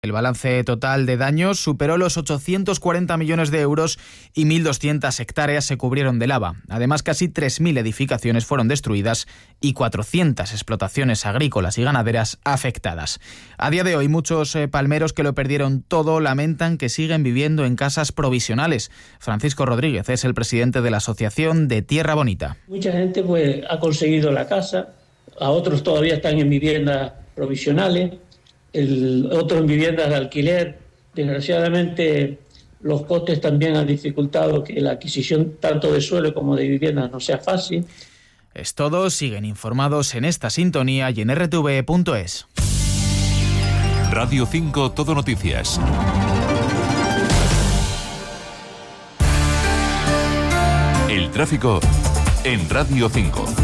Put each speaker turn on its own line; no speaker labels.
El balance total de daños superó los 840 millones de euros y 1.200 hectáreas se cubrieron de lava. Además, casi 3.000 edificaciones fueron destruidas y 400 explotaciones agrícolas y ganaderas afectadas. A día de hoy, muchos palmeros que lo perdieron todo lamentan que siguen viviendo en casas provisionales. Francisco Rodríguez es el presidente de la Asociación de Tierra Bonita.
Mucha gente ha conseguido la casa, a otros todavía están en viviendas provisionales. Otros en viviendas de alquiler. Desgraciadamente, los costes también han dificultado que la adquisición tanto de suelo como de viviendas no sea fácil.
Es todo, siguen informados en esta sintonía y en rtv.es.
Radio 5 Todo Noticias. El tráfico en Radio 5.